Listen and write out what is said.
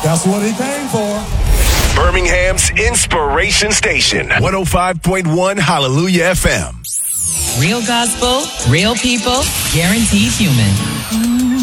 That's what he came for. Birmingham's Inspiration Station, 105.1 Hallelujah FM. Real gospel, real people, guaranteed human.